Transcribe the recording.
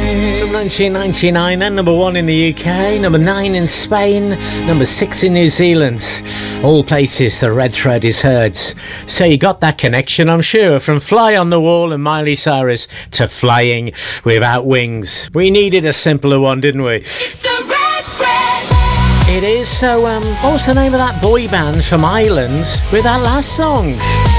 From 1999, then number 1 in the UK, number 9 in Spain, number 6 in New Zealand. All places the red thread is heard. So you got that connection, I'm sure, from Fly on the Wall and Miley Cyrus to Flying Without Wings. We needed a simpler one, didn't we? It's the red thread. It is. So, what was the name of that boy band from Ireland with that last song?